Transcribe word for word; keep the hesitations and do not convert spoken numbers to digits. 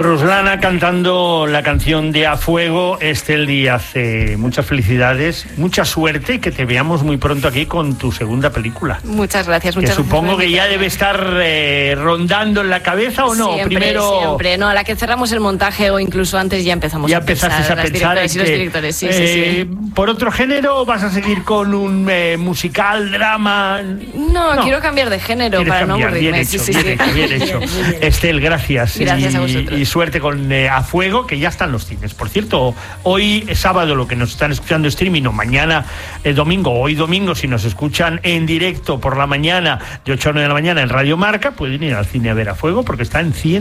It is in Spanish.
Ruslana cantando la canción de A Fuego. Estel Díaz, eh, muchas felicidades, mucha suerte y que te veamos muy pronto aquí con tu segunda película. Muchas gracias, muchas que supongo gracias. que ya debe estar eh, rondando en la cabeza, ¿o no? Siempre, Primero... siempre. No, a la que cerramos el montaje o incluso antes ya empezamos ya a pensar. Ya empezaste a pensar las directoras y los que, directores, sí, eh, sí, sí. ¿Por otro género vas a seguir con un eh, musical, drama? No, no, quiero cambiar de género para cambiar? no aburrirme. Bien hecho, sí, sí, bien, sí. hecho, bien hecho. Estel, gracias. Gracias y, a vosotros. Y suerte con eh, A Fuego, que ya están los cines. Por cierto, hoy es sábado, lo que nos están escuchando streaming, o mañana eh, domingo, hoy domingo, si nos escuchan en directo por la mañana, de ocho a nueve de la mañana en Radio Marca, pueden ir al cine a ver A Fuego, porque está en cien